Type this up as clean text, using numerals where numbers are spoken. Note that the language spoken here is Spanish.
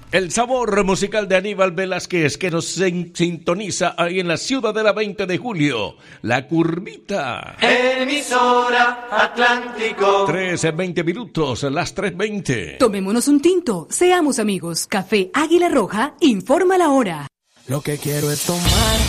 El sabor musical de Aníbal Velázquez, que nos sintoniza ahí en la Ciudadela 20 de julio. La Curvita. Emisora Atlántico. 13:20 minutos, las 3:20. Tomémonos un tinto, seamos amigos. Café Águila Roja informa la hora. Lo que quiero es tomar